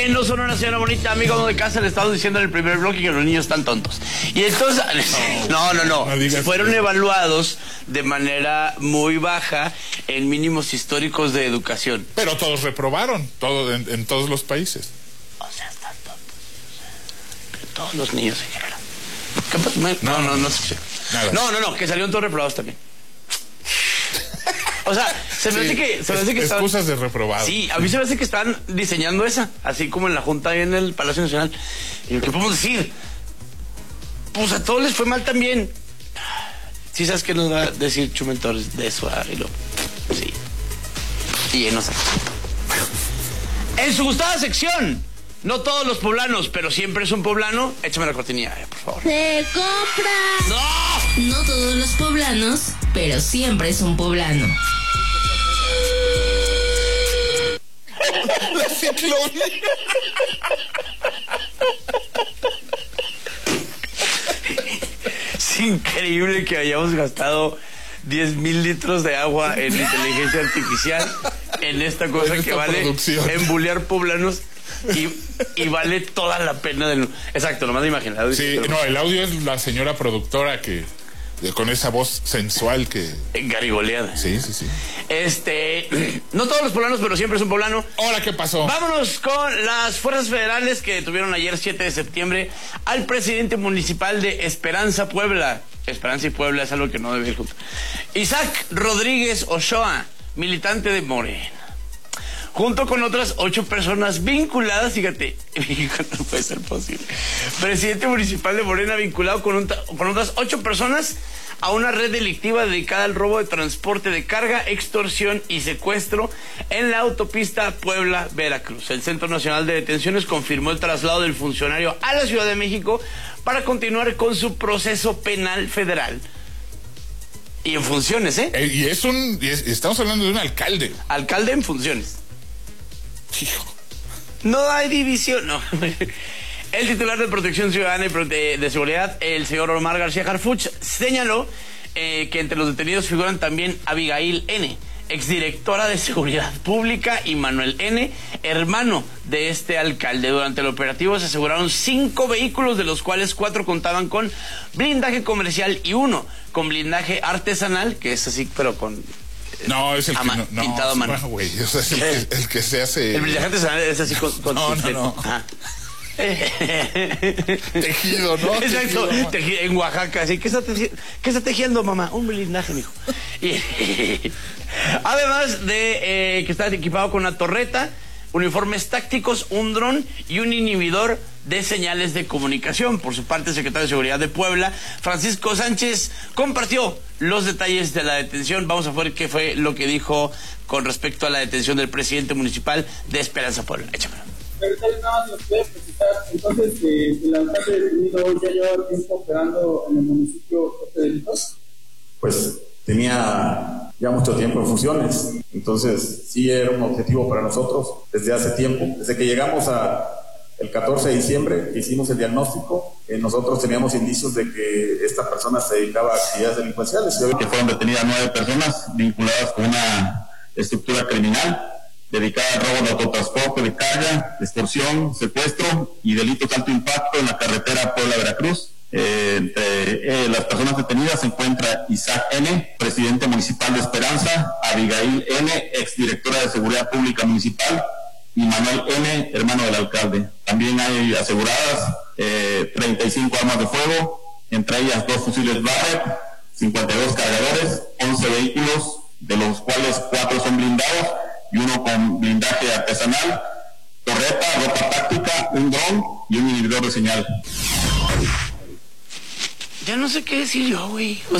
No son una señora bonita, amigo de casa, le estamos diciendo en el primer bloque que los niños están tontos. Y entonces, no. Fueron evaluados de manera muy baja en mínimos históricos de educación. Pero todos reprobaron, en todos los países. O sea, están tontos. Todos los niños en general. No sé. No, que salieron todos reprobados también. O sea, se me hace que excusas de reprobado. Sí, a mí se me hace que están diseñando esa, así como en la junta ahí en el Palacio Nacional. Y ¿qué podemos decir? Pues a todos les fue mal también. Sí, ¿sabes qué nos va a decir Chumel Torres de eso? Sí. Y no sé. En su gustada sección, no todos los poblanos, pero siempre es un poblano. Échame la cortinilla, por favor. ¡Se compra! ¡No! No todos los poblanos, pero siempre es un poblano. La ciclona. Es increíble que hayamos gastado 10,000 litros de agua en inteligencia artificial en esta cosa que vale embulear poblanos y vale toda la pena del... Exacto, nomás de imaginar. Sí, no, el audio es la señora productora con esa voz sensual que... Garigoleada. Sí. No todos los poblanos, pero siempre es un poblano. ¿Ahora qué pasó? Vámonos con las fuerzas federales que detuvieron ayer 7 de septiembre al presidente municipal de Esperanza, Puebla. Esperanza y Puebla es algo que no debe ir junto. Isaac Rodríguez Ochoa, militante de Morena, junto con otras 8 personas vinculadas, fíjate, no puede ser posible. Presidente municipal de Morena vinculado con otras 8 personas a una red delictiva dedicada al robo de transporte de carga, extorsión y secuestro en la autopista Puebla-Veracruz. El Centro Nacional de Detenciones confirmó el traslado del funcionario a la Ciudad de México para continuar con su proceso penal federal. Y en funciones, Y estamos hablando de un alcalde. Alcalde en funciones. Hijo. No hay división, no. El titular de Protección Ciudadana y de Seguridad, el señor Omar García Harfuch, señaló que entre los detenidos figuran también Abigail N., exdirectora de Seguridad Pública, y Manuel N., hermano de este alcalde. Durante el operativo se aseguraron 5 vehículos, de los cuales 4 contaban con blindaje comercial y 1 con blindaje artesanal, que es así, pero con... No, es el que pintado a mano. No, güey, o sea, es el que se hace... El blindaje artesanal es así con No. Tejido, ¿no? Exacto, tejido en Oaxaca, así. ¿Qué está tejiendo, mamá? Un blindaje, mijo. Además de que está equipado con una torreta, uniformes tácticos, un dron y un inhibidor de señales de comunicación. Por su parte, el secretario de Seguridad de Puebla, Francisco Sánchez, compartió los detalles de la detención. Vamos a ver qué fue lo que dijo con respecto a la detención del presidente municipal de Esperanza, Puebla. Échamelo. Secretario, nada más nos puede precisar, entonces, el alcalde detenido hoy ya lleva tiempo operando en el municipio de delitos. Pues tenía ya mucho tiempo en funciones, entonces sí era un objetivo para nosotros desde hace tiempo, desde que llegamos el 14 de diciembre, que hicimos el diagnóstico, nosotros teníamos indicios de que esta persona se dedicaba a actividades delincuenciales. Que fueron detenidas 9 personas vinculadas con una estructura criminal dedicada al robo de autotransporte de carga, extorsión, secuestro y delitos de alto impacto en la carretera Puebla-Veracruz. Entre las personas detenidas se encuentra Isaac N., presidente municipal de Esperanza, Abigail N., exdirectora de Seguridad Pública Municipal, y Manuel N., hermano del alcalde. También hay aseguradas 35 armas de fuego, entre ellas 2 fusiles Barrett, 52 cargadores, 11 vehículos, de los cuales 4 son blindados y 1 con blindaje artesanal, torreta, ropa táctica, un dron y un inhibidor de señal. Ya no sé qué decir yo, güey.